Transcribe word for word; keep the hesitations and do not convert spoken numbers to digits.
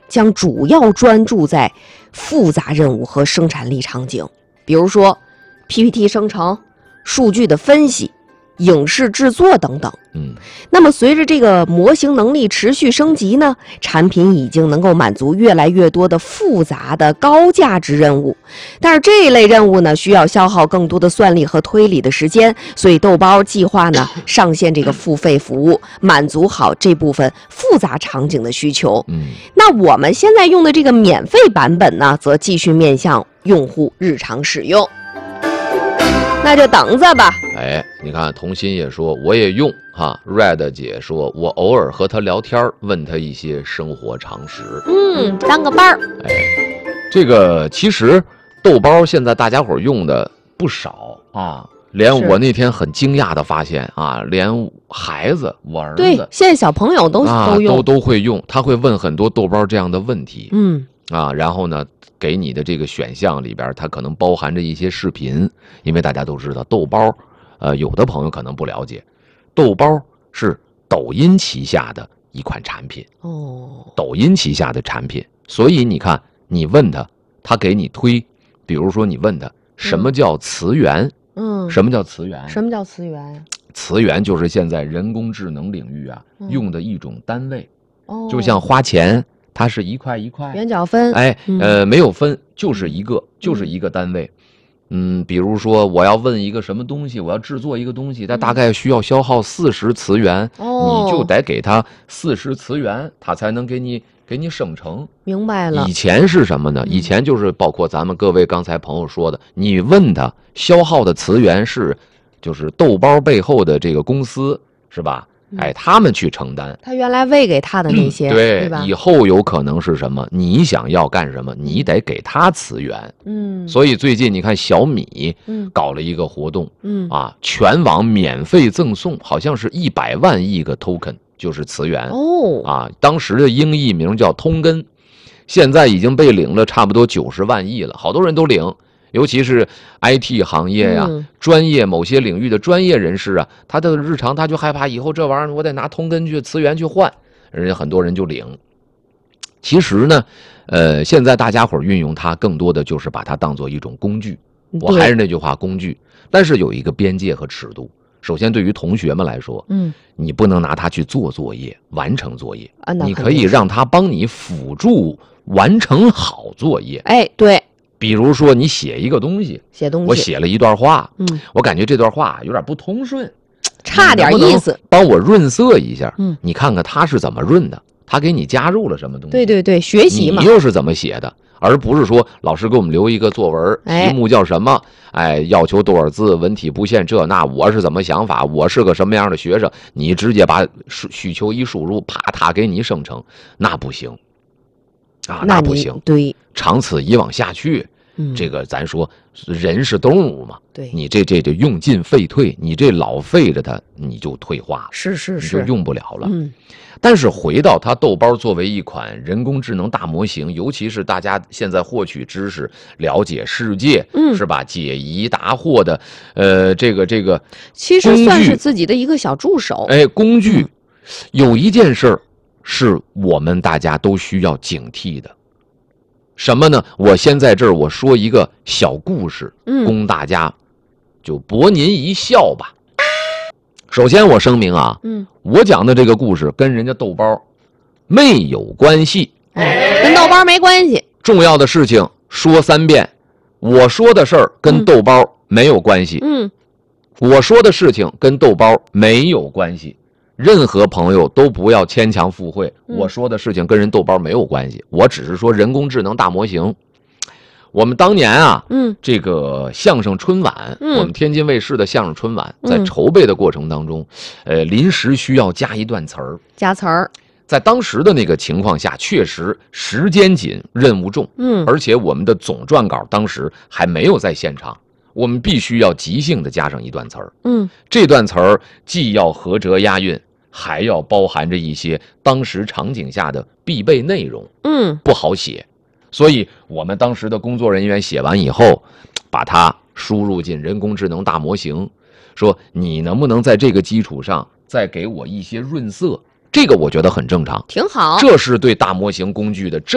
将主要专注在复杂任务和生产力场景，比如说 P P T 生成、数据的分析、影视制作等等。 嗯， 那么随着这个模型能力持续升级呢，产品已经能够满足越来越多的复杂的高价值任务。但是这一类任务呢，需要消耗更多的算力和推理的时间，所以豆包计划呢上线这个付费服务，满足好这部分复杂场景的需求。 嗯， 那我们现在用的这个免费版本呢，则继续面向用户日常使用。那就等着吧。 哎，你看，童心也说我也用哈 ，Red 姐说我偶尔和他聊天，问他一些生活常识。 嗯，当个班儿。 哎，这个其实豆包现在大家伙用的不少啊，连我那天很惊讶的发现啊，连孩子我儿子对，现在小朋友都、 啊、 都用都都会用，他会问很多豆包这样的问题。 嗯啊，然后呢，给你的这个选项里边，它可能包含着一些视频，因为大家都知道豆包，呃，有的朋友可能不了解，豆包是抖音旗下的一款产品， 哦， 抖音旗下的产品，所以你看，你问他，他给你推，比如说你问他什么叫词源， 嗯， 什么叫词源？ 什么叫词源？ 词源就是现在人工智能领域啊、 嗯、 用的一种单位， 哦， 就像花钱。它是一块一块元角分， 哎，呃，没有分，就是一个，就是一个单位。嗯，比如说我要问一个什么东西，我要制作一个东西，它大概需要消耗四十词元， 哦， 你就得给它四十词元，它才能给你给你生成。 明白了。 以前是什么呢？以前就是包括咱们各位刚才朋友说的，你问他消耗的词源是，就是豆包背后的这个公司是吧？哎，他们去承担， 他原来喂给他的那些，嗯、 对， 对吧？ 以后有可能是什么？你想要干什么，你得给他词源。 嗯， 所以最近你看小米， 嗯， 搞了一个活动， 嗯啊，全网免费赠送，好像是一百万亿个 token， 就是词源。 哦， 啊，当时的英译名叫通根，现在已经被领了差不多九十万亿了，好多人都领。尤其是 I T 行业呀、 嗯、 专业某些领域的专业人士啊，他的日常他就害怕以后这玩意儿我得拿通根去词源去换，人家很多人就领。其实呢，呃，现在大家伙运用它，更多的就是把它当做一种工具。我还是那句话，工具，但是有一个边界和尺度。首先，对于同学们来说， 嗯， 你不能拿它去做作业、完成作业， 啊、 你可以让它帮你辅助完成好作业。 哎，对。 比如说你写一个东西， 写东西， 我写了一段话， 嗯， 我感觉这段话有点不通顺， 差点意思， 帮我润色一下， 嗯， 你看看他是怎么润的，他给你加入了什么东西？ 对对对，学习嘛， 你又是怎么写的，而不是说老师给我们留一个作文，题目叫什么？哎，要求多少字，文体不限这那，我是怎么想法？我是个什么样的学生？你直接把需求一输入，啪，他给你生成，那不行。啊，那不行， 对， 长此以往下去， 嗯， 这个咱说人是动物嘛， 对， 你这这就用进废退，你这老费着它，你就退化， 是是是， 你就用不了了。 嗯， 但是回到它豆包作为一款人工智能大模型，尤其是大家现在获取知识、了解世界， 嗯， 是吧？解疑答惑的，呃，这个这个， 其实算是自己的一个小助手。 哎，工具，嗯、有一件事儿。是我们大家都需要警惕的，什么呢？我先在这儿我说一个小故事， 嗯， 供大家就博您一笑吧。首先我声明啊， 嗯， 我讲的这个故事跟人家豆包没有关系， 哎，跟豆包没关系。 重要的事情说三遍，我说的事儿跟豆包没有关系， 嗯， 我说的事情跟豆包没有关系。任何朋友都不要牵强附会，我说的事情跟人豆包没有关系，我只是说人工智能大模型。我们当年啊， 嗯， 这个相声春晚， 嗯， 我们天津卫视的相声春晚，在筹备的过程当中，呃，临时需要加一段词儿， 加词儿。 在当时的那个情况下，确实时间紧，任务重， 嗯， 而且我们的总撰稿当时还没有在现场。我们必须要即兴的加上一段词儿， 嗯， 这段词儿既要合辙押韵，还要包含着一些当时场景下的必备内容， 嗯， 不好写，所以我们当时的工作人员写完以后，把它输入进人工智能大模型，说你能不能在这个基础上再给我一些润色？这个我觉得很正常， 挺好， 这是对大模型工具的